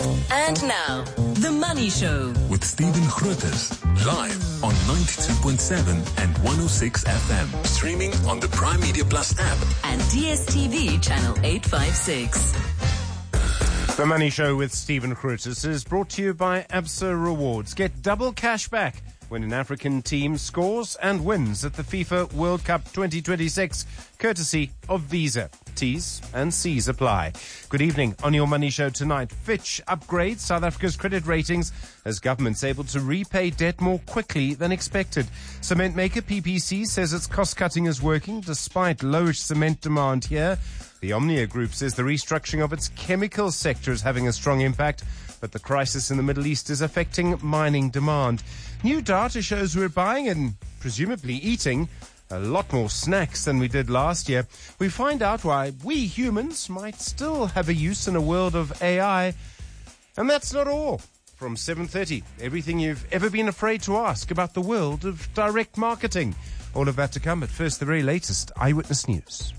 And now, The Money Show with Stephen Grootes, live on 92.7 and 106 FM. Streaming on the Prime Media Plus app and DSTV channel 856. The Money Show with Stephen Grootes is brought to you by Absa Rewards. Get double cash back when an African team scores and wins at the FIFA World Cup 2026, courtesy of Visa. T's and C's apply. Good evening. On your Money Show tonight, Fitch upgrades South Africa's credit ratings as government's able to repay debt more quickly than expected. Cement maker PPC says its cost-cutting is working despite lowish cement demand here. The Omnia Group says the restructuring of its chemical sector is having a strong impact, but the crisis in the Middle East is affecting mining demand. New data shows we're buying and presumably eating a lot more snacks than we did last year. We find out why we humans might still have a use in a world of AI. And that's not all. From 7:30, everything you've ever been afraid to ask about the world of direct marketing. All of that to come, but first the very latest Eyewitness News.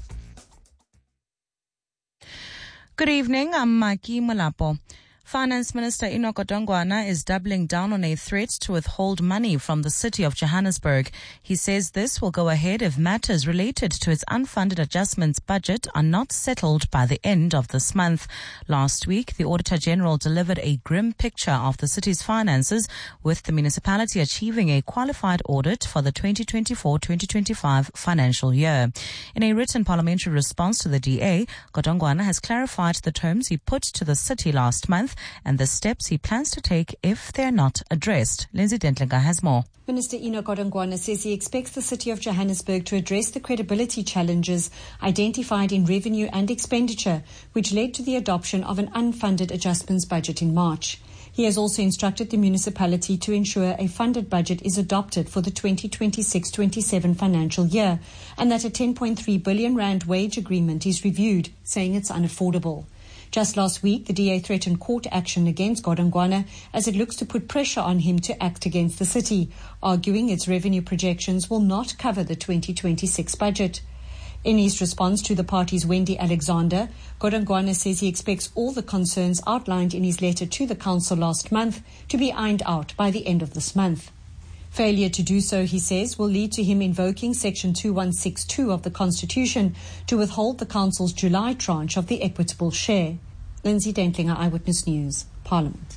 Good evening, I'm Maki Malapo. Finance Minister Enoch Godongwana is doubling down on a threat to withhold money from the city of Johannesburg. He says this will go ahead if matters related to its unfunded adjustments budget are not settled by the end of this month. Last week, the Auditor General delivered a grim picture of the city's finances, with the municipality achieving a qualified audit for the 2024-2025 financial year. In a written parliamentary response to the DA, Godongwana has clarified the terms he put to the city last month and the steps he plans to take if they're not addressed. Lindsay Dentlinga has more. Minister Enoch Godongwana says he expects the city of Johannesburg to address the credibility challenges identified in revenue and expenditure, which led to the adoption of an unfunded adjustments budget in March. He has also instructed the municipality to ensure a funded budget is adopted for the 2026-27 financial year and that a 10.3 billion rand wage agreement is reviewed, saying it's unaffordable. Just last week, the DA threatened court action against Godongwana as it looks to put pressure on him to act against the city, arguing its revenue projections will not cover the 2026 budget. In his response to the party's Wendy Alexander, Godongwana says he expects all the concerns outlined in his letter to the council last month to be ironed out by the end of this month. Failure to do so, he says, will lead to him invoking Section 2162 of the Constitution to withhold the Council's July tranche of the equitable share. Lindsay Dentlinger, Eyewitness News, Parliament.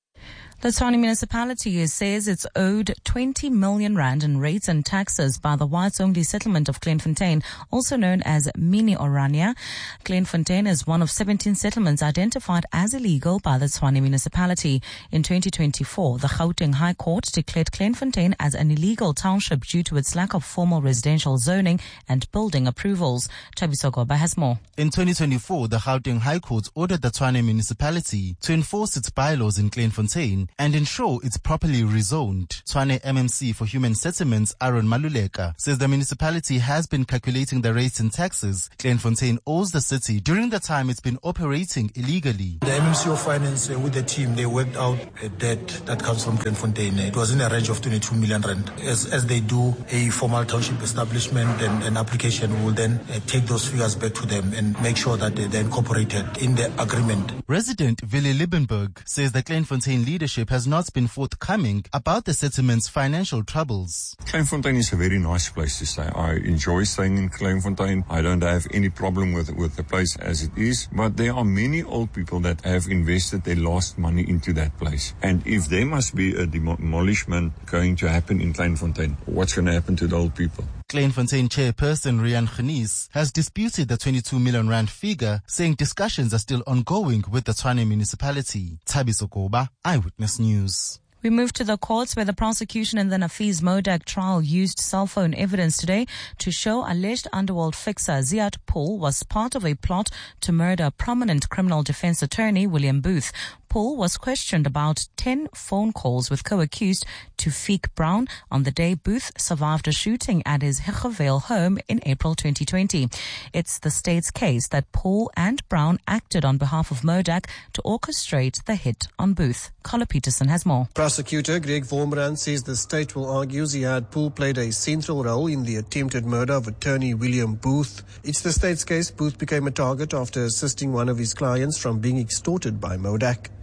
The Tshwane municipality says it's owed 20 million rand in rates and taxes by the whites-only settlement of Kleinfontein, also known as Mini Orania. Kleinfontein is one of 17 settlements identified as illegal by the Tshwane municipality. In 2024, the Gauteng High Court declared Kleinfontein as an illegal township due to its lack of formal residential zoning and building approvals. Chabiso Goba has more. In 2024, the Gauteng High Court ordered the Tshwane municipality to enforce its bylaws in Kleinfontein and ensure it's properly rezoned. Tshwane MMC for Human Settlements, Aaron Maluleka, says the municipality has been calculating the rates and taxes Kleinfontein owes the city during the time it's been operating illegally. The MMC of Finance with the team, they worked out a debt that comes from Kleinfontein. It was in a range of 22 million rand. As they do a formal township establishment and an application, we will then take those figures back to them and make sure that they're incorporated in the agreement. Resident Willie Liebenberg says the Kleinfontein leadership has not been forthcoming about the settlement's financial troubles. Kleinfontein is a very nice place to stay. I enjoy staying in Kleinfontein. I don't have any problem with the place as it is, but there are many old people that have invested their last money into that place. And if there must be a demolishment going to happen in Kleinfontein, what's going to happen to the old people? Kleinfontein chairperson Rian Genies has disputed the 22 million rand figure, saying discussions are still ongoing with the Tshwane municipality. Thabiso Goba, Eyewitness News. We move to the courts where the prosecution in the Nafiz Modak trial used cell phone evidence today to show alleged underworld fixer Ziad Paul was part of a plot to murder prominent criminal defense attorney William Booth. Paul was questioned about 10 phone calls with co-accused Tufik Brown on the day Booth survived a shooting at his Hechevale home in April 2020. It's the state's case that Paul and Brown acted on behalf of Modak to orchestrate the hit on Booth. Carla Peterson has more. Prosecutor Greg Vormbrand says the state will argue Ziad Paul played a central role in the attempted murder of attorney William Booth. It's the state's case Booth became a target after assisting one of his clients from being extorted by Modak.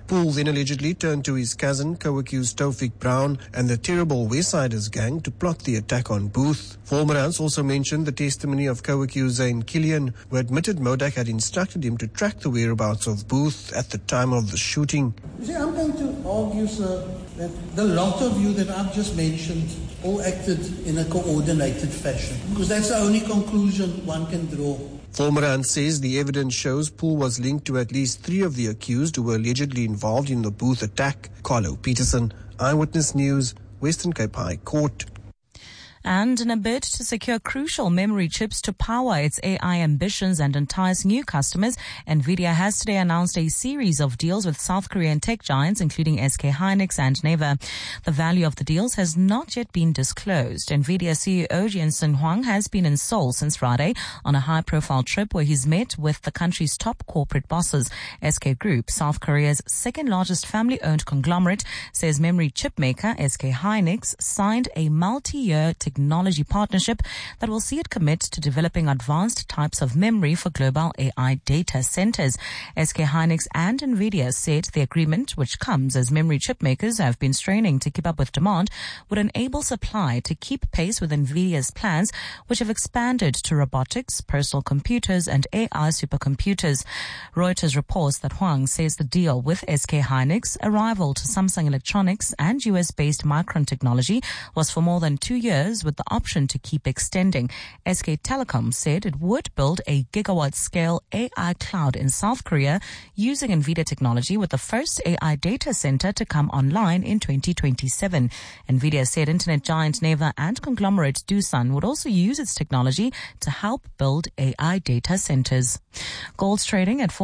Poole then allegedly turned to his cousin, co-accused Taufik Brown, and the terrible Westsiders gang to plot the attack on Booth. Vormerans also mentioned the testimony of co-accused Zayn Killian, who admitted Modak had instructed him to track the whereabouts of Booth at the time of the shooting. You see, I'm going to argue, sir, that the lot of you that I've just mentioned all acted in a coordinated fashion, because that's the only conclusion one can draw. Vormerans says the evidence shows Poole was linked to at least 3 of the accused who were allegedly involved in the Booth attack. Carlo Peterson, Eyewitness News, Western Cape High Court. And in a bid to secure crucial memory chips to power its AI ambitions and entice new customers, NVIDIA has today announced a series of deals with South Korean tech giants, including SK Hynix and Naver. The value of the deals has not yet been disclosed. NVIDIA CEO Jensen Huang has been in Seoul since Friday on a high-profile trip where he's met with the country's top corporate bosses. SK Group, South Korea's second-largest family-owned conglomerate, says memory chip maker SK Hynix signed a multi-year technology partnership that will see it commit to developing advanced types of memory for global AI data centers. SK Hynix and NVIDIA said the agreement, which comes as memory chip makers have been straining to keep up with demand, would enable supply to keep pace with NVIDIA's plans, which have expanded to robotics, personal computers, and AI supercomputers. Reuters reports that Huang says the deal with SK Hynix, a rival to Samsung Electronics and US-based Micron Technology, was for more than 2 years, with the option to keep extending. SK Telecom said it would build a gigawatt-scale AI cloud in South Korea using NVIDIA technology, with the first AI data center to come online in 2027. NVIDIA said internet giant Naver and conglomerate Doosan would also use its technology to help build AI data centers. Gold's trading at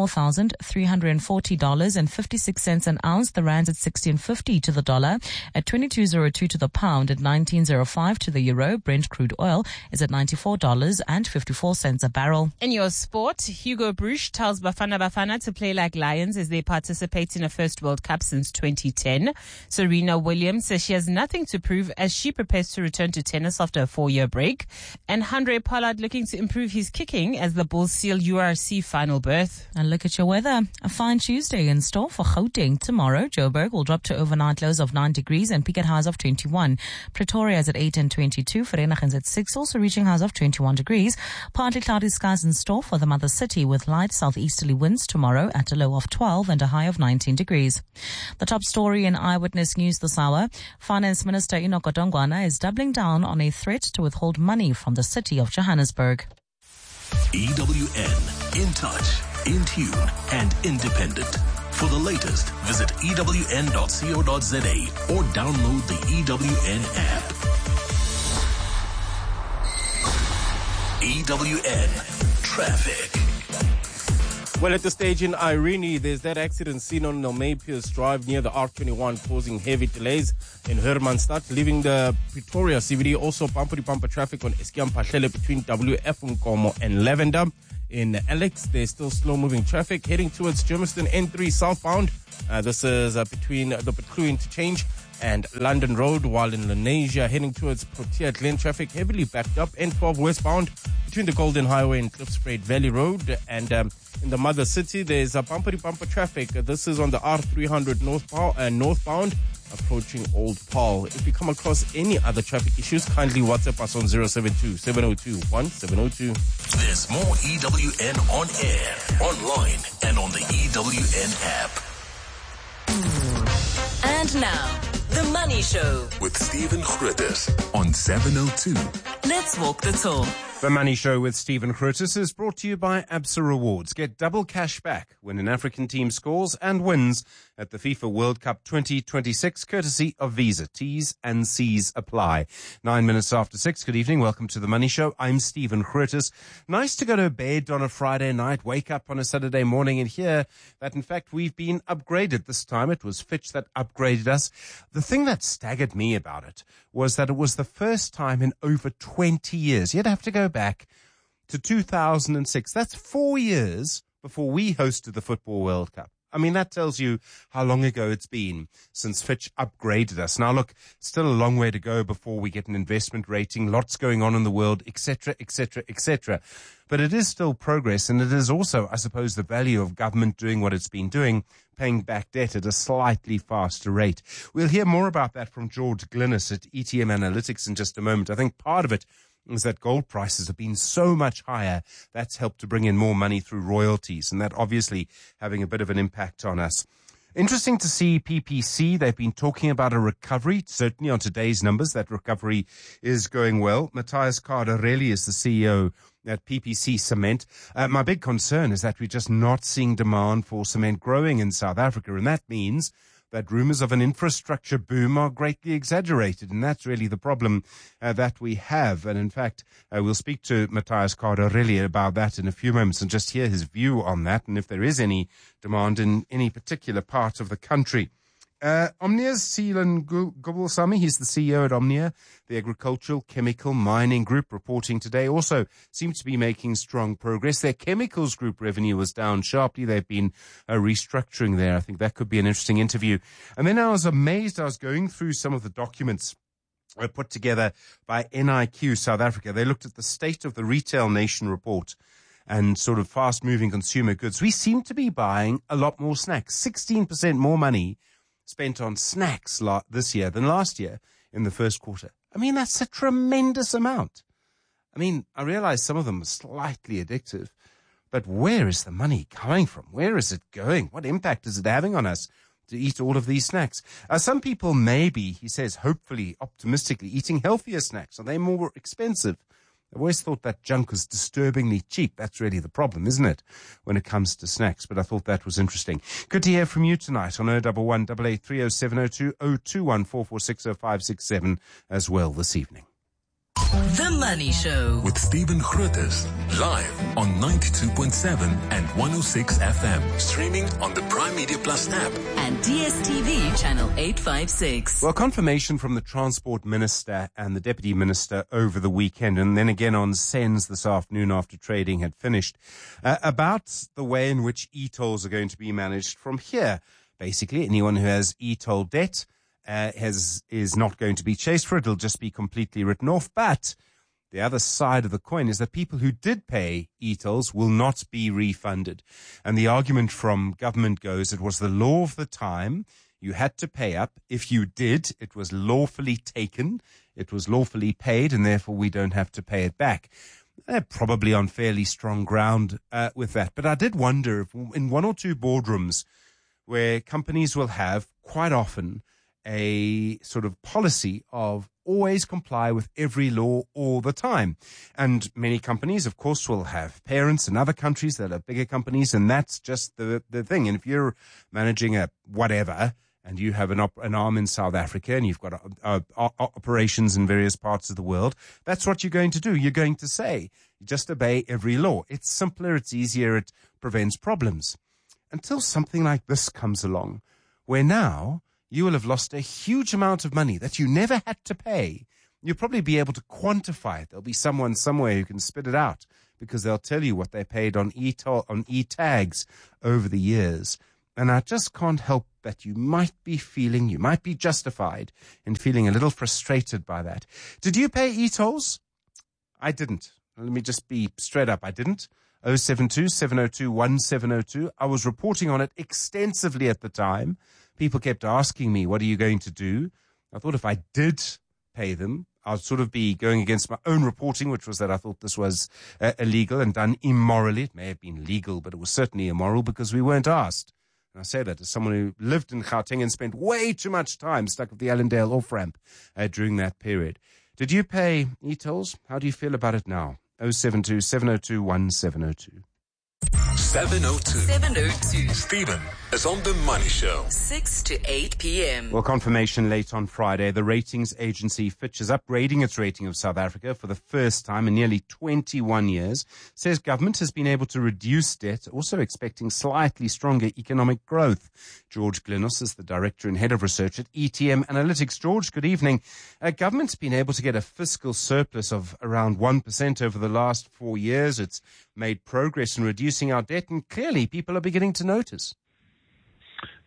$4,340.56 an ounce. The rand's at 16.50 to the dollar, at 22.02 to the pound, at 19.05 to the euro. Brent crude oil is at $94.54 a barrel. In your sport, Hugo Bruch tells Bafana Bafana to play like lions as they participate in a first World Cup since 2010. Serena Williams says she has nothing to prove as she prepares to return to tennis after a 4-year break. And Handré Pollard looking to improve his kicking as the Bulls seal URC final berth. And look at your weather. A fine Tuesday in store for Gauteng. Tomorrow, Joburg will drop to overnight lows of 9 degrees and peak at highs of 21. Pretoria is at 8 and 22. Vereeniging's at 6, also reaching highs of 21 degrees. Partly cloudy skies in store for the mother city with light southeasterly winds tomorrow at a low of 12 and a high of 19 degrees. The top story in Eyewitness News this hour: Finance Minister Enoch Godongwana is doubling down on a threat to withhold money from the city of Johannesburg. EWN, in touch, in tune, and independent. For the latest, visit ewn.co.za or download the EWN app. EWN Traffic. Well, at the stage in Irene, there's that accident seen on Nelmapius Drive near the R21 causing heavy delays in Hermanstad, leaving the Pretoria CBD. Also bumper-to-bumper traffic on Eskiam Pahlele between WF Nkomo and Lavender. In Alex, there's still slow-moving traffic heading towards Germiston N3 southbound. This is between the Petru interchange and London Road, while in Lenasia heading towards Protea Glen, traffic heavily backed up. N12 westbound between the Golden Highway and Cliffspade Valley Road. And in the mother city, there's a bumper-to-bumper traffic. This is on the R300 northbound approaching Old Paul. If you come across any other traffic issues, kindly WhatsApp us on 072-702-1702. There's more EWN on air, online, and on the EWN app. And now, The Money Show with Stephen Grootes on 702. Let's walk the talk. The Money Show with Stephen Grootes is brought to you by Absa Rewards. Get double cash back when an African team scores and wins at the FIFA World Cup 2026, courtesy of Visa. T's and C's apply. 9 minutes after 6. Good evening. Welcome to The Money Show. I'm Stephen Grootes. Nice to go to bed on a Friday night, wake up on a Saturday morning and hear that, in fact, we've been upgraded this time. It was Fitch that upgraded us. The thing that staggered me about it was that it was the first time in over 20 years. You'd have to go back to 2006. That's 4 years before we hosted the Football World Cup. I mean, that tells you how long ago it's been since Fitch upgraded us. Now, look, still a long way to go before we get an investment rating. Lots going on in the world, etc., etc., etc. But it is still progress, and it is also, I suppose, the value of government doing what it's been doing, paying back debt at a slightly faster rate. We'll hear more about that from George Glynis at ETM Analytics in just a moment. I think part of it is that gold prices have been so much higher. That's helped to bring in more money through royalties, and that obviously having a bit of an impact on us. Interesting to see PPC. They've been talking about a recovery. Certainly on today's numbers, that recovery is going well. Matthias Cardarelli is the CEO at PPC Cement. My big concern is that we're just not seeing demand for cement growing in South Africa, and that means that rumors of an infrastructure boom are greatly exaggerated, and that's really the problem that we have. And in fact, we'll speak to Matthias Cardarelli about that in a few moments and just hear his view on that and if there is any demand in any particular part of the country. Omnia's Seelan Gobelsamy, he's the CEO at Omnia, the agricultural, chemical, mining group, reporting today. Also seems to be making strong progress. Their chemicals group revenue was down sharply. They've been restructuring there. I think that could be an interesting interview. And then I was amazed. I was going through some of the documents put together by NIQ South Africa. They looked at the state of the retail nation report and sort of fast-moving consumer goods. We seem to be buying a lot more snacks, 16% more money spent on snacks this year than last year in the first quarter. I mean, that's a tremendous amount. I mean, I realize some of them are slightly addictive, but where is the money coming from? Where is it going? What impact is it having on us to eat all of these snacks? Some people may be, he says, hopefully, optimistically, eating healthier snacks. Are they more expensive? I've always thought that junk was disturbingly cheap. That's really the problem, isn't it, when it comes to snacks? But I thought that was interesting. Good to hear from you tonight on 011 883 0702 021 446 0567 as well this evening. The Money Show with Stephen Grootes, live on 92.7 and 106 FM. Streaming on the Prime Media Plus app and DSTV channel 856. Well, confirmation from the Transport Minister and the Deputy Minister over the weekend, and then again on SENS this afternoon after trading had finished, about the way in which e-tolls are going to be managed from here. Basically, anyone who has e-toll debt is not going to be chased for it. It'll just be completely written off. But the other side of the coin is that people who did pay e-tolls will not be refunded. And the argument from government goes, it was the law of the time. You had to pay up. If you did, it was lawfully taken. It was lawfully paid, and therefore we don't have to pay it back. They're probably on fairly strong ground with that. But I did wonder if in one or two boardrooms where companies will have quite often a sort of policy of always comply with every law all the time. And many companies, of course, will have parents in other countries that are bigger companies, and that's just the thing. And if you're managing a whatever, and you have an arm in South Africa, and you've got operations in various parts of the world, that's what you're going to do. You're going to say, you just obey every law. It's simpler, it's easier, it prevents problems. Until something like this comes along, where now you will have lost a huge amount of money that you never had to pay. You'll probably be able to quantify it. There'll be someone somewhere who can spit it out because they'll tell you what they paid on e-tags over the years. And I just can't help that you might be justified in feeling a little frustrated by that. Did you pay e-tolls? I didn't. Let me just be straight up. I didn't. 072-702-1702. I was reporting on it extensively at the time. People kept asking me, what are you going to do? I thought if I did pay them, I'd sort of be going against my own reporting, which was that I thought this was illegal and done immorally. It may have been legal, but it was certainly immoral because we weren't asked. And I say that as someone who lived in Gauteng and spent way too much time stuck at the Allendale off-ramp during that period. Did you pay e-tolls? How do you feel about it now? 072-702-1702. 702. Stephen is on The Money Show. 6 to 8 p.m. Well, confirmation late on Friday. The ratings agency Fitch is upgrading its rating of South Africa for the first time in nearly 21 years. Says government has been able to reduce debt, also expecting slightly stronger economic growth. George Glynis is the director and head of research at ETM Analytics. George, good evening. Government's been able to get a fiscal surplus of around 1% over the last 4 years. It's made progress in reducing our debt, and clearly people are beginning to notice.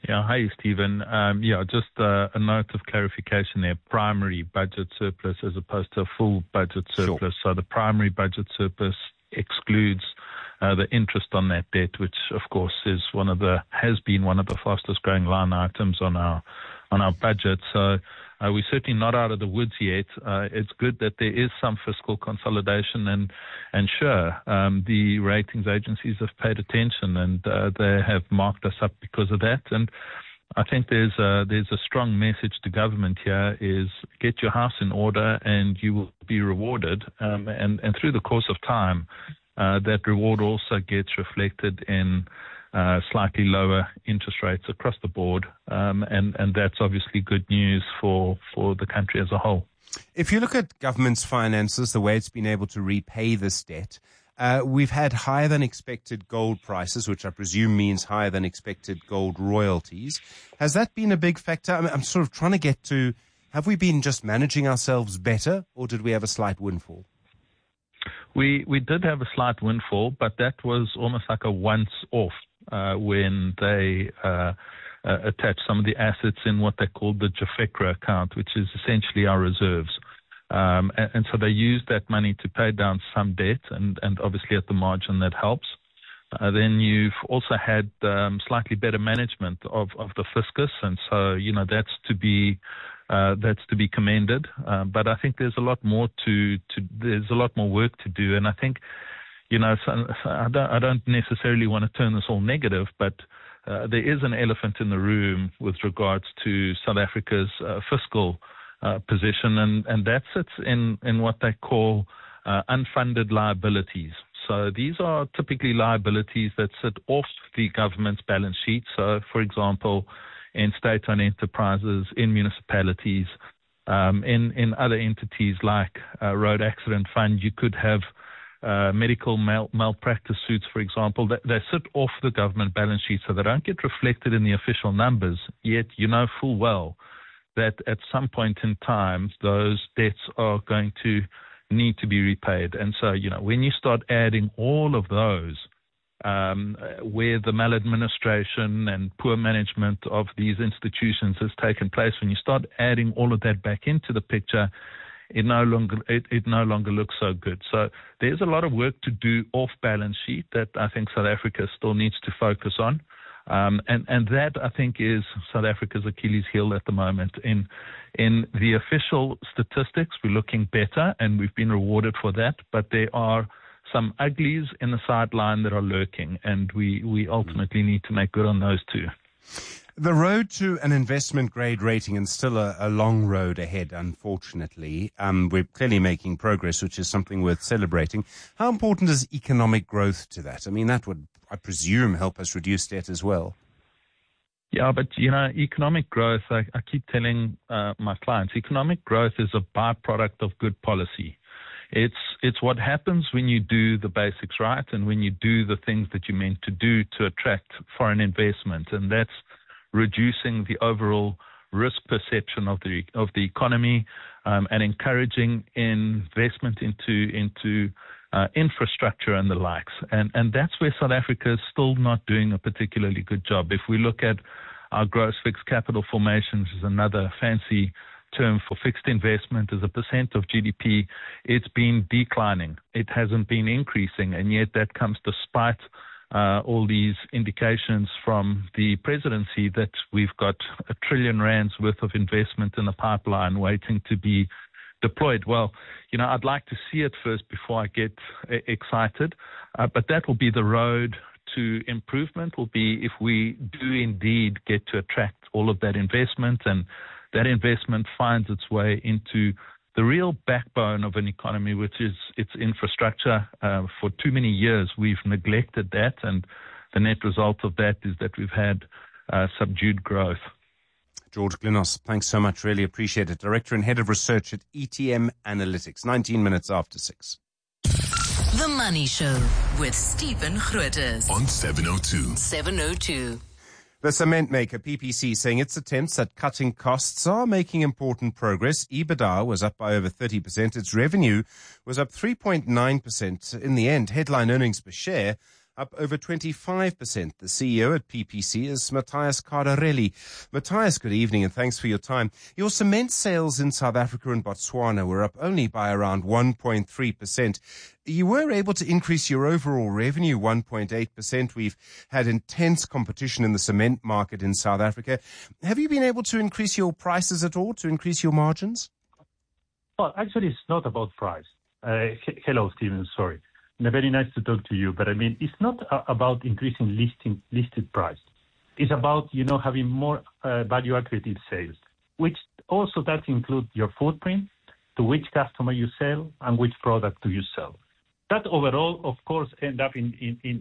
Yeah, hi, Stephen. Just a note of clarification there. Primary budget surplus as opposed to a full budget surplus. Sure. So the primary budget surplus excludes the interest on that debt, which of course has been one of the fastest growing line items on our budget. So we're certainly not out of the woods yet. It's good that there is some fiscal consolidation, and sure, the ratings agencies have paid attention, and they have marked us up because of that. And I think there's a strong message to government here: is get your house in order, and you will be rewarded. And through the course of time, that reward also gets reflected in slightly lower interest rates across the board, and that's obviously good news for the country as a whole. If you look at government's finances, the way it's been able to repay this debt, we've had higher than expected gold prices, which I presume means higher than expected gold royalties. Has that been a big factor? I'm sort of trying to get to, have we been just managing ourselves better, or did we have a slight windfall? We did have a slight windfall, but that was almost like a once-off when they attached some of the assets in what they called the Jafekra account, which is essentially our reserves. And so they used that money to pay down some debt, and obviously at the margin that helps. Then you've also had slightly better management of the fiscus, and so that's to be commended. But I think there's a lot more there's a lot more work to do, and I think I don't necessarily want to turn this all negative, but there is an elephant in the room with regards to South Africa's fiscal position, and that sits in what they call unfunded liabilities. So these are typically liabilities that sit off the government's balance sheet. So, for example, in state-owned enterprises, in municipalities, in other entities like Road Accident Fund, you could have medical malpractice suits, for example. They sit off the government balance sheet, so they don't get reflected in the official numbers, yet you know full well that at some point in time, those debts are going to need to be repaid. And so, when you start adding all of those, where the maladministration and poor management of these institutions has taken place, when you start adding all of that back into the picture, it no longer looks so good. So there's a lot of work to do off balance sheet that I think South Africa still needs to focus on. And that, I think, is South Africa's Achilles heel at the moment. In the official statistics, we're looking better, and we've been rewarded for that. But there are some uglies in the sideline that are lurking, and we ultimately need to make good on those too. The road to an investment-grade rating is still a long road ahead, unfortunately. We're clearly making progress, which is something worth celebrating. How important is economic growth to that? I mean, that would, I presume, help us reduce debt as well. Yeah, but, economic growth, I keep telling my clients, economic growth is a byproduct of good policy. It's what happens when you do the basics right and when you do the things that you're meant to do to attract foreign investment, and that's reducing the overall risk perception of the economy, and encouraging investment into infrastructure and the likes. And that's where South Africa is still not doing a particularly good job. If we look at our gross fixed capital formation, which is another fancy term for fixed investment as a percent of GDP, it's been declining. It hasn't been increasing, and yet that comes despite all these indications from the presidency that we've got R1 trillion worth of investment in the pipeline waiting to be deployed. Well, I'd like to see it first before I get excited, but that will be the road to improvement, will be if we do indeed get to attract all of that investment, and that investment finds its way into the real backbone of an economy, which is its infrastructure. For too many years, we've neglected that, and the net result of that is that we've had subdued growth. George Glynos, thanks so much. Really appreciate it. Director and Head of Research at ETM Analytics. 19 minutes after 6. The Money Show with Stephen Grootes On 702. 702. The cement maker, PPC, saying its attempts at cutting costs are making important progress. EBITDA was up by over 30%. Its revenue was up 3.9%. In the end, headline earnings per share up over 25%. The CEO at PPC is Matthias Cardarelli. Matthias, good evening and thanks for your time. Your cement sales in South Africa and Botswana were up only by around 1.3%. You were able to increase your overall revenue 1.8%. We've had intense competition in the cement market in South Africa. Have you been able to increase your prices at all, to increase your margins? Well, actually, it's not about price. Hello, Stephen. Sorry. Very nice to talk to you. But I mean, it's not about increasing listed price. It's about, having more value accretive sales, which also that includes your footprint, to which customer you sell, and which product do you sell. That overall, of course, end up in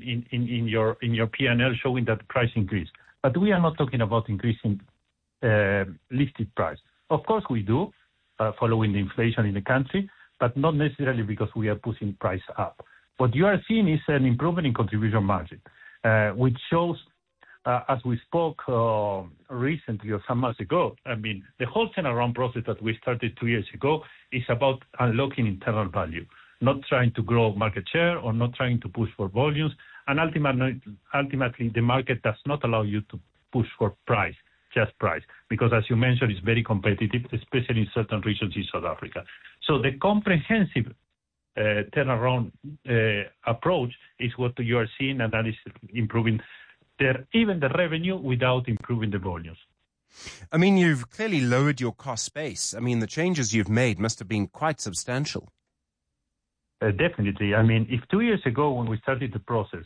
your P&L showing that price increase. But we are not talking about increasing listed price. Of course, we do, following the inflation in the country, but not necessarily because we are pushing price up. What you are seeing is an improvement in contribution margin, which shows, as we spoke recently or some months ago, I mean, the whole turnaround process that we started 2 years ago is about unlocking internal value, not trying to grow market share or not trying to push for volumes. And ultimately, the market does not allow you to push for price, just price, because as you mentioned, it's very competitive, especially in certain regions in South Africa. So the comprehensive turnaround approach is what you are seeing, and that is improving even the revenue without improving the volumes. I mean, you've clearly lowered your cost base. I mean, the changes you've made must have been quite substantial. Definitely. I mean, if 2 years ago when we started the process,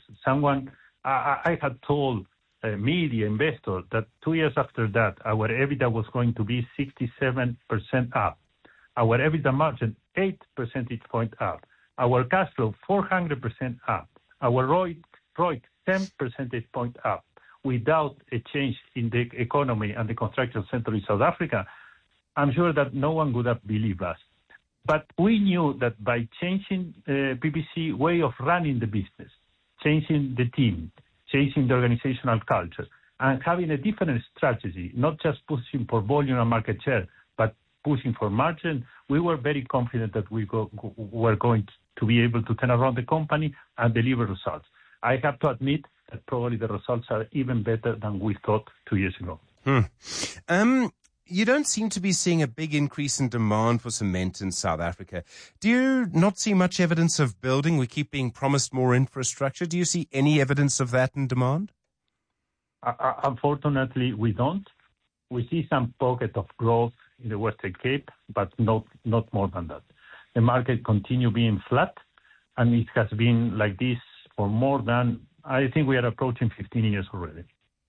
I had told me, the investor, that 2 years after that, our EBITDA was going to be 67% up. Our EBITDA margin, 8 percentage point up. Our cash flow, 400% up. Our ROIC, 10 percentage point up. Without a change in the economy and the construction sector in South Africa, I'm sure that no one would have believed us. But we knew that by changing PPC way of running the business, changing the team, changing the organizational culture, and having a different strategy, not just pushing for volume and market share, but pushing for margin, we were very confident that we were going to be able to turn around the company and deliver results. I have to admit that probably the results are even better than we thought 2 years ago. You don't seem to be seeing a big increase in demand for cement in South Africa. Do you not see much evidence of building? We keep being promised more infrastructure. Do you see any evidence of that in demand? Unfortunately, we don't. We see some pocket of growth in the Western Cape, but not more than that. The market continue being flat, and it has been like this for more than, I think we are approaching 15 years already.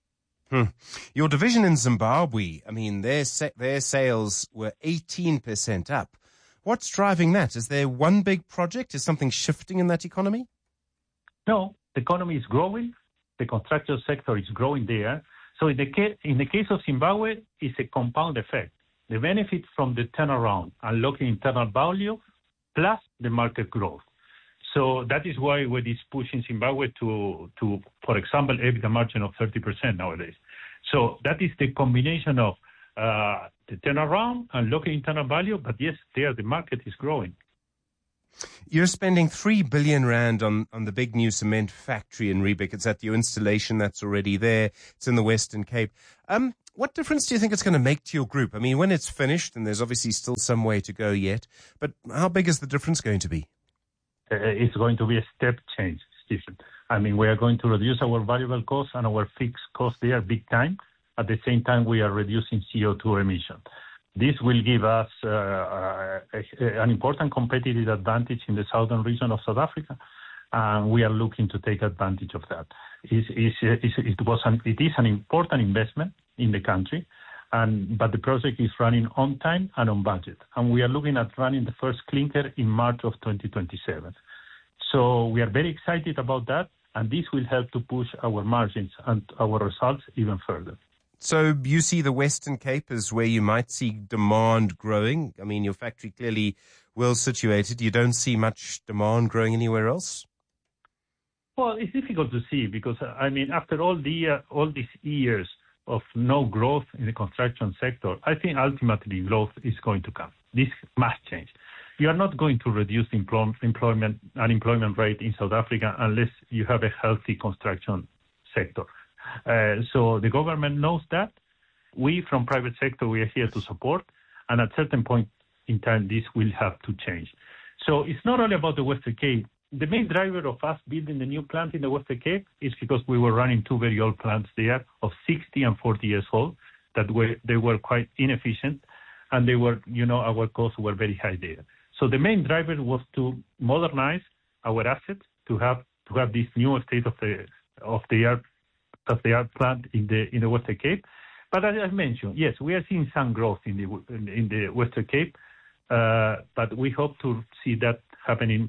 Your division in Zimbabwe, I mean, their sales were 18% up. What's driving that? Is there one big project? Is something shifting in that economy? No, the economy is growing. The construction sector is growing there. So in the case of Zimbabwe, it's a compound effect. The benefit from the turnaround, unlocking internal value, plus the market growth. So that is why we're pushing Zimbabwe to, for example, EBITDA margin of 30% nowadays. So that is the combination of the turnaround, unlocking internal value, but yes, there the market is growing. You're spending 3 billion rand on the big new cement factory in Riebeek. It's at your installation that's already there. It's in the Western Cape. What difference do you think it's going to make to your group? I mean, when it's finished, and there's obviously still some way to go yet, but how big is the difference going to be? It's going to be a step change, Stephen. I mean, we are going to reduce our variable costs and our fixed costs there big time. At the same time, we are reducing CO2 emissions. This will give us an important competitive advantage in the southern region of South Africa, and we are looking to take advantage of that. It is an important investment in the country, but the project is running on time and on budget. And we are looking at running the first clinker in March of 2027. So we are very excited about that, and this will help to push our margins and our results even further. So you see the Western Cape as where you might see demand growing? I mean, your factory clearly well situated. You don't see much demand growing anywhere else? Well, it's difficult to see because, I mean, after all these years of no growth in the construction sector, I think ultimately growth is going to come. This must change. you are not going to reduce unemployment rate in South Africa unless you have a healthy construction sector. So the government knows that. We from private sector, we are here to support. And at certain point in time, this will have to change. So it's not only about the Western Cape. The main driver of us building the new plant in the Western Cape is because we were running two very old plants there of 60 and 40 years old they were quite inefficient, and they were, our costs were very high there. So the main driver was to modernize our assets to have this new state of the art plant in the Western Cape. But as I mentioned, yes, we are seeing some growth in the Western Cape, but we hope to see that happening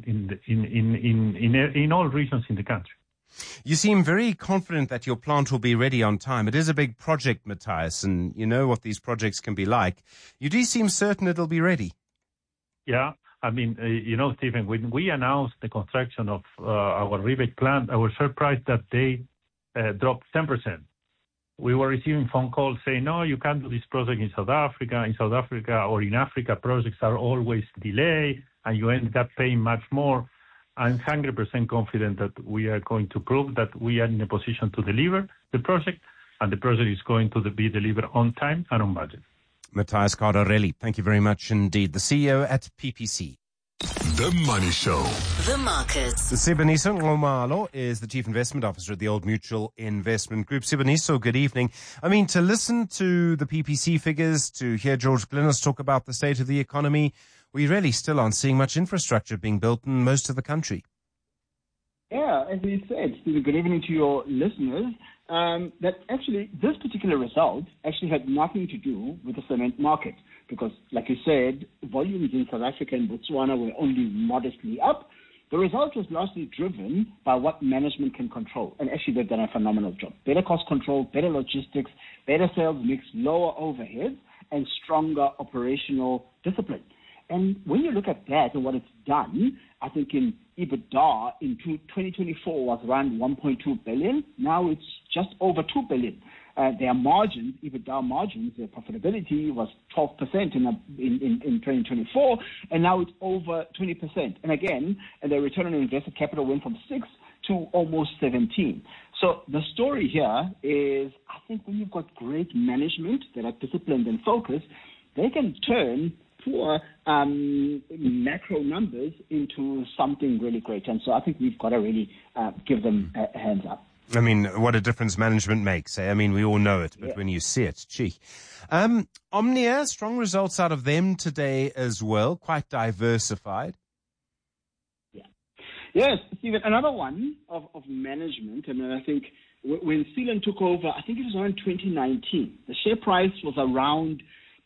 in all regions in the country. You seem very confident that your plant will be ready on time. It is a big project, Matthias, and you know what these projects can be like. You do seem certain it'll be ready. Yeah, I mean, Stephen, when we announced the construction of our Riebeek plant, our share price that day dropped 10%. We were receiving phone calls saying, no, you can't do this project in South Africa. In South Africa or in Africa, projects are always delayed, and you end up paying much more. I'm 100% confident that we are going to prove that we are in a position to deliver the project, and the project is going to be delivered on time and on budget. Matthias Cardarelli, thank you very much indeed. The CEO at PPC. The Money Show. The markets. Siboniso Ngomalo is the Chief Investment Officer at the Old Mutual Investment Group. Siboniso, good evening. I mean, to listen to the PPC figures, to hear George Glynis talk about the state of the economy, we really still aren't seeing much infrastructure being built in most of the country. Yeah, as you said, Steve, good evening to your listeners. That actually, this particular result actually had nothing to do with the cement market because, like you said, volumes in South Africa and Botswana were only modestly up. The result was largely driven by what management can control, and actually they've done a phenomenal job. Better cost control, better logistics, better sales mix, lower overheads, and stronger operational discipline. And when you look at that and what it's done, I think in EBITDA in 2024 was around 1.2 billion. Now it's just over 2 billion. Their margins, EBITDA margins, their profitability was 12% in 2024, and now it's over 20%. And again, their return on invested capital went from 6 to almost 17. So the story here is, I think when you've got great management that are disciplined and focused, they can turn poor macro numbers into something really great. And so I think we've got to really give them a hands up. I mean, what a difference management makes. I mean, we all know it, but when you see it, gee. Omnia, strong results out of them today as well, quite diversified. Yeah. Yes, Stephen, another one of management. I mean, I think when Seelan took over, I think it was around 2019. The share price was around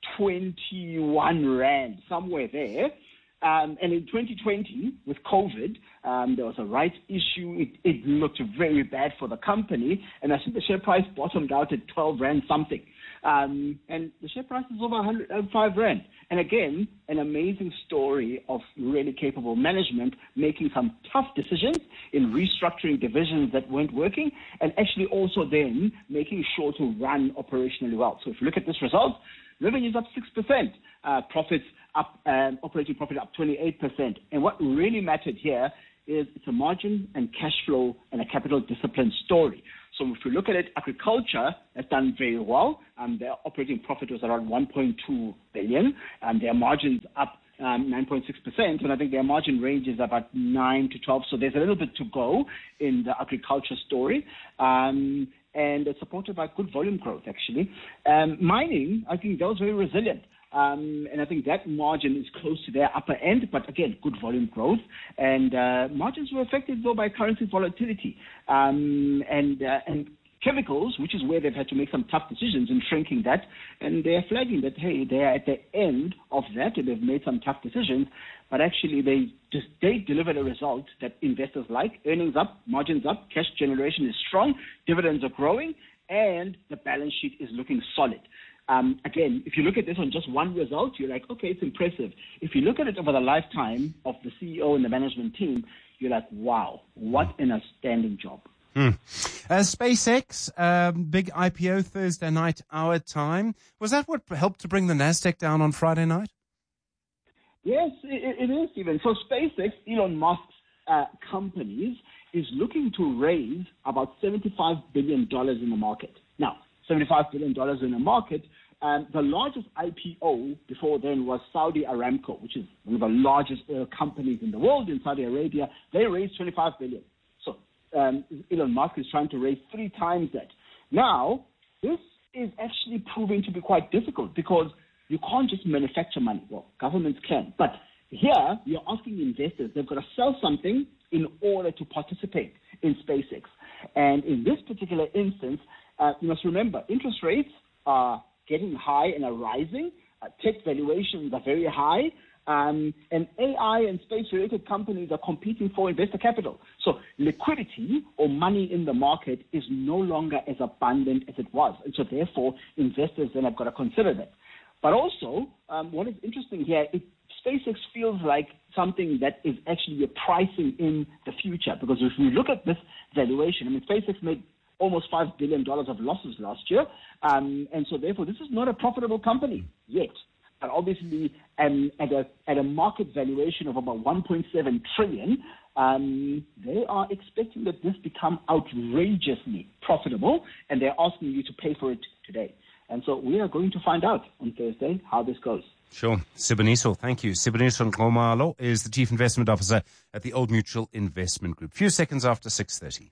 21 Rand, somewhere there. And in 2020, with COVID, there was a rights issue. It looked very bad for the company. And I think the share price bottomed out at 12 Rand something. And the share price is over 105 Rand. And again, an amazing story of really capable management making some tough decisions in restructuring divisions that weren't working and actually also then making sure to run operationally well. So if you look at this result, revenue's up 6%, profits up, operating profit up 28%. And what really mattered here is it's a margin and cash flow and a capital discipline story. So if you look at it, agriculture has done very well. Their operating profit was around 1.2 billion, and their margins up 9.6%, and I think their margin range is about 9 to 12. So there's a little bit to go in the agriculture story. And it's supported by good volume growth, actually. Mining, I think that was very resilient. And I think that margin is close to their upper end, but again, good volume growth. And margins were affected, though, by currency volatility. And chemicals, which is where they've had to make some tough decisions in shrinking that. And they're flagging that, hey, they're at the end of that, and they've made some tough decisions. But actually, they delivered a result that investors like. Earnings up, margins up, cash generation is strong, dividends are growing, and the balance sheet is looking solid. Again, if you look at this on just one result, you're like, okay, it's impressive. If you look at it over the lifetime of the CEO and the management team, you're like, wow, what an outstanding job. SpaceX, big IPO Thursday night, our time. Was that what helped to bring the NASDAQ down on Friday night? Yes, it is, Stephen. So SpaceX, Elon Musk's companies, is looking to raise about $75 billion in the market. Now, $75 billion in the market, the largest IPO before then was Saudi Aramco, which is one of the largest oil companies in the world in Saudi Arabia. They raised $25 billion. So Elon Musk is trying to raise 3 times that. Now, this is actually proving to be quite difficult because you can't just manufacture money. Well, governments can. But here, you're asking investors, they've got to sell something in order to participate in SpaceX. And in this particular instance, you must remember, interest rates are getting high and are rising. Tech valuations are very high. And AI and space-related companies are competing for investor capital. So liquidity or money in the market is no longer as abundant as it was. And so therefore, investors then have got to consider that. But also, what is interesting here, SpaceX feels like something that is actually a pricing in the future. Because if we look at this valuation, I mean, SpaceX made almost $5 billion of losses last year. And so therefore, this is not a profitable company yet. But obviously, at a market valuation of about $1.7 trillion, they are expecting that this become outrageously profitable, and they're asking you to pay for it today. And so we are going to find out on Thursday how this goes. Sure. Siboniso, thank you. Siboniso Nxumalo is the Chief Investment Officer at the Old Mutual Investment Group. Few seconds after 6:30.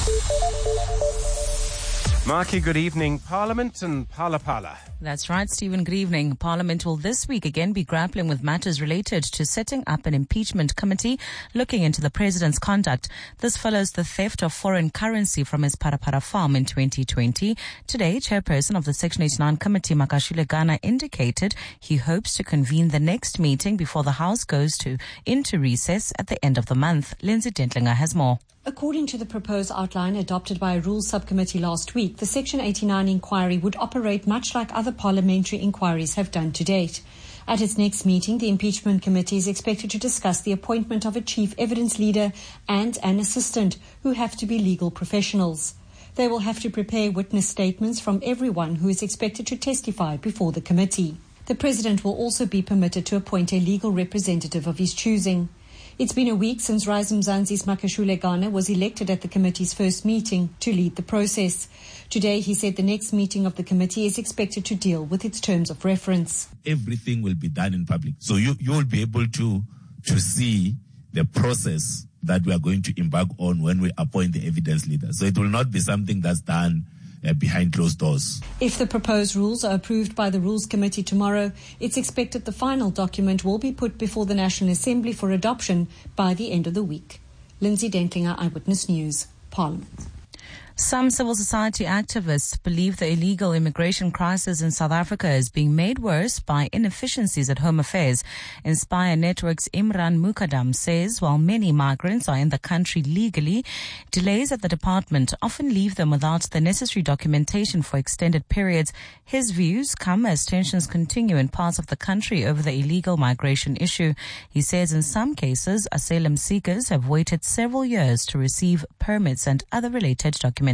Marky, good evening. Parliament and Phala. That's right, Stephen. Good evening. Parliament will this week again be grappling with matters related to setting up an impeachment committee looking into the president's conduct. This follows the theft of foreign currency from his Parapara farm in 2020. Today, chairperson of the Section 89 committee, Makashule Gana, indicated he hopes to convene the next meeting before the House goes into recess at the end of the month. Lindsay Dentlinger has more. According to the proposed outline adopted by a Rules Subcommittee last week, the Section 89 inquiry would operate much like other parliamentary inquiries have done to date. At its next meeting, the Impeachment Committee is expected to discuss the appointment of a chief evidence leader and an assistant, who have to be legal professionals. They will have to prepare witness statements from everyone who is expected to testify before the committee. The President will also be permitted to appoint a legal representative of his choosing. It's been a week since Rise Mzansi's Makashule Gana was elected at the committee's first meeting to lead the process. Today, he said the next meeting of the committee is expected to deal with its terms of reference. Everything will be done in public. So you'll be able to see the process that we are going to embark on when we appoint the evidence leader. So it will not be something that's done behind closed doors. If the proposed rules are approved by the Rules Committee tomorrow, it's expected the final document will be put before the National Assembly for adoption by the end of the week. Lindsay Dentlinger, Eyewitness News, Parliament. Some civil society activists believe the illegal immigration crisis in South Africa is being made worse by inefficiencies at Home Affairs. Inspire Network's Imran Mukadam says while many migrants are in the country legally, delays at the department often leave them without the necessary documentation for extended periods. His views come as tensions continue in parts of the country over the illegal migration issue. He says in some cases, asylum seekers have waited several years to receive permits and other related documentation.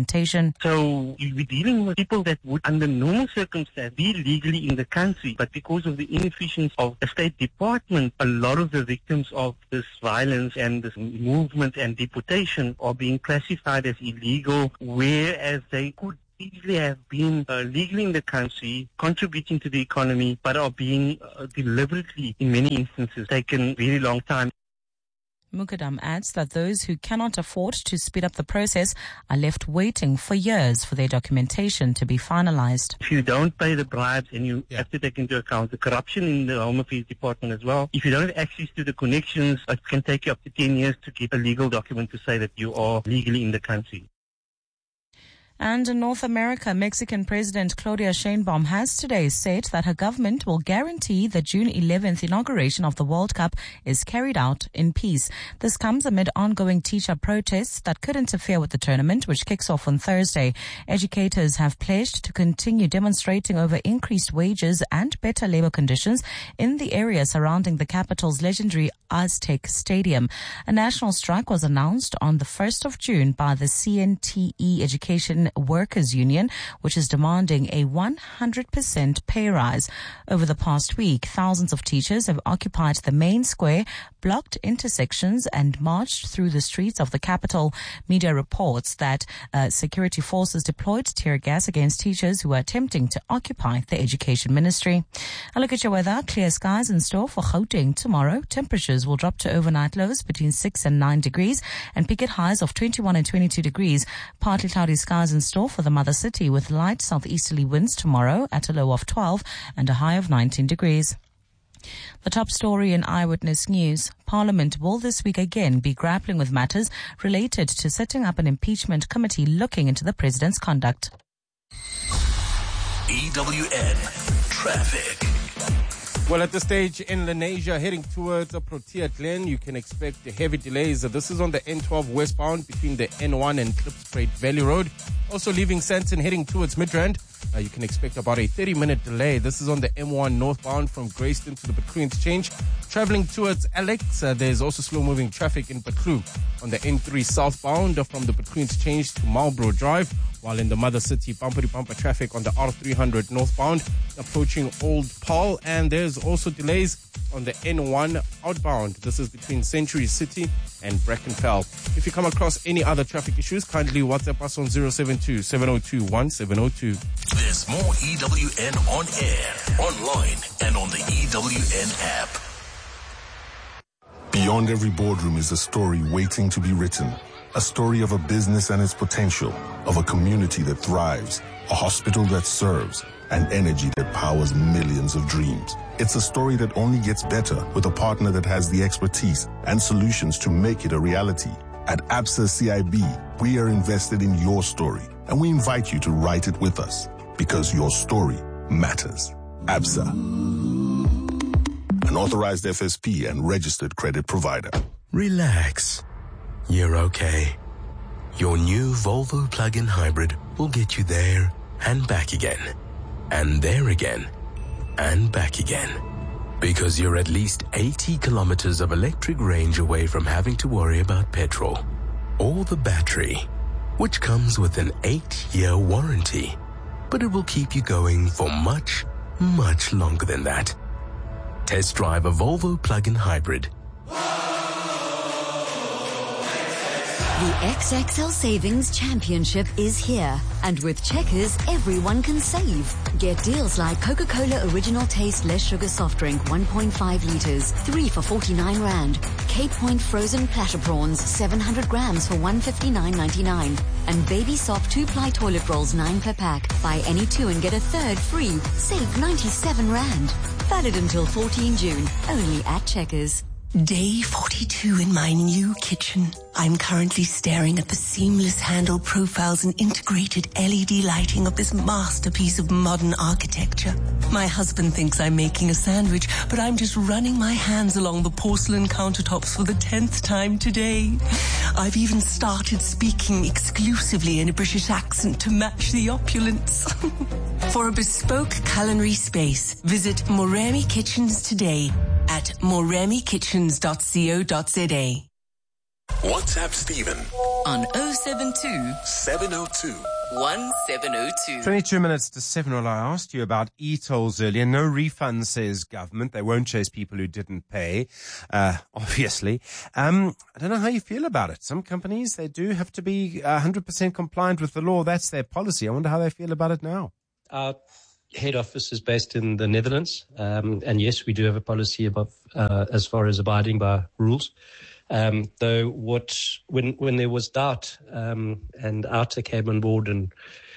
So we're dealing with people that would, under normal circumstances, be legally in the country, but because of the inefficiency of the State Department, a lot of the victims of this violence and this movement and deportation are being classified as illegal, whereas they could easily have been legally in the country, contributing to the economy, but are being deliberately, in many instances, taken very long time. Mukadam adds that those who cannot afford to speed up the process are left waiting for years for their documentation to be finalized. If you don't pay the bribes, and you have to take into account the corruption in the Home Affairs Department as well, if you don't have access to the connections, it can take you up to 10 years to get a legal document to say that you are legally in the country. And in North America, Mexican President Claudia Sheinbaum has today said that her government will guarantee the June 11th inauguration of the World Cup is carried out in peace. This comes amid ongoing teacher protests that could interfere with the tournament, which kicks off on Thursday. Educators have pledged to continue demonstrating over increased wages and better labor conditions in the area surrounding the capital's legendary Aztec Stadium. A national strike was announced on the 1st of June by the CNTE Education Workers Union, which is demanding a 100% pay rise. Over the past week, thousands of teachers have occupied the main square, blocked intersections and marched through the streets of the capital. Media reports that security forces deployed tear gas against teachers who were attempting to occupy the education ministry. A look at your weather. Clear skies in store for Gauteng tomorrow. Temperatures will drop to overnight lows between 6 and 9 degrees and peak at highs of 21 and 22 degrees. Partly cloudy skies in store for the mother city with light southeasterly winds tomorrow at a low of 12 and a high of 19 degrees. The top story in Eyewitness News. Parliament will this week again be grappling with matters related to setting up an impeachment committee looking into the president's conduct. EWN Traffic. Well, at this stage in Lenasia, heading towards Protea Glen, you can expect heavy delays. This is on the N12 westbound between the N1 and Klipspruit Valley Road. Also leaving Sandton, heading towards Midrand. You can expect about a 30-minute delay. This is on the M1 northbound from Grayston to the Betlu interchange. Traveling towards Alex, there's also slow-moving traffic in Betlu. On the N3 southbound from the Betlu interchange to Marlborough Drive, while in the mother city, bumper-to-bumper traffic on the R300 northbound approaching Old Paarl. And there's also delays on the N1 outbound. This is between Century City and Brackenfell. If you come across any other traffic issues, kindly WhatsApp us on 072-702-1702. There's more EWN on air, online, and on the EWN app. Beyond every boardroom is a story waiting to be written. A story of a business and its potential, of a community that thrives, a hospital that serves, and energy that powers millions of dreams. It's a story that only gets better with a partner that has the expertise and solutions to make it a reality. At Absa CIB, we are invested in your story, and we invite you to write it with us, because your story matters. Absa, an authorized FSP and registered credit provider. Relax. You're okay. Your new Volvo plug-in hybrid will get you there and back again. And there again. And back again. Because you're at least 80 kilometers of electric range away from having to worry about petrol. Or the battery, which comes with an 8-year warranty. But it will keep you going for much, much longer than that. Test drive a Volvo plug-in hybrid. The XXL Savings Championship is here. And with Checkers, everyone can save. Get deals like Coca-Cola Original Taste Less Sugar Soft Drink 1.5 liters, 3 for 49 Rand. Cape Point Frozen Platter Prawns, 700 grams for 159.99. And Baby Soft 2-ply toilet rolls, 9 per pack. Buy any 2 and get a third free. Save 97 Rand. Valid until 14 June. Only at Checkers. Day 42 in my new kitchen. I'm currently staring at the seamless handle profiles and integrated LED lighting of this masterpiece of modern architecture. My husband thinks I'm making a sandwich, but I'm just running my hands along the porcelain countertops for the 10th time today. I've even started speaking exclusively in a British accent to match the opulence. For a bespoke culinary space, visit Moremi Kitchens today at moremikitchens.co.za. WhatsApp Stephen on 072 702 1702. 22 minutes to 7. Well, I asked you about e-tolls earlier. No refund, says government. They won't chase people who didn't pay, obviously. I don't know how you feel about it. Some companies, they do have to be 100% compliant with the law. That's their policy. I wonder how they feel about it now. Our head office is based in the Netherlands. And yes, we do have a policy about as far as abiding by rules. Though when there was doubt and Outer came on board and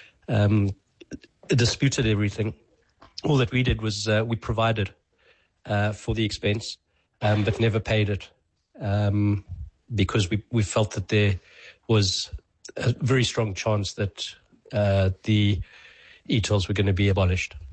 disputed everything, all that we did was we provided for the expense, but never paid it because we felt that there was a very strong chance that the e-tolls were going to be abolished.